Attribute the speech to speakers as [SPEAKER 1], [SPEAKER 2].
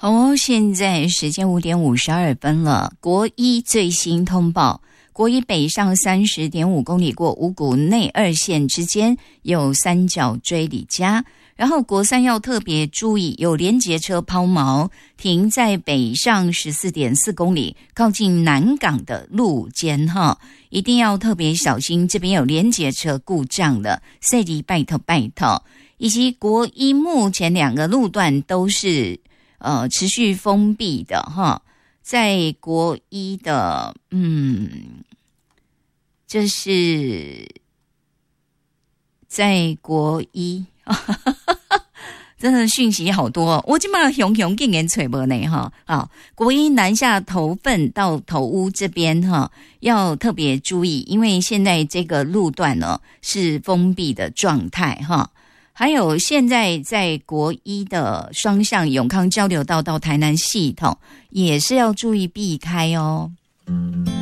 [SPEAKER 1] 好哦，现在时间5点52分了。国一最新通报，国一北上 30.5 公里过五股内2线之间有三角锥里加，然后国三要特别注意，有联结车抛锚停在北上 14.4 公里靠近南港的路肩哈，一定要特别小心，这边有联结车故障的，赛迪拜托。以及国一目前2个路段都是持续封闭的哈，在国一的这是在国一真的讯息好多，我今晚熊竟然找不呢哈。好，国一南下头份到头屋这边哈，要特别注意，因为现在这个路段呢是封闭的状态哈。还有现在在国一的双向永康交流道到台南系统也是要注意避开哦。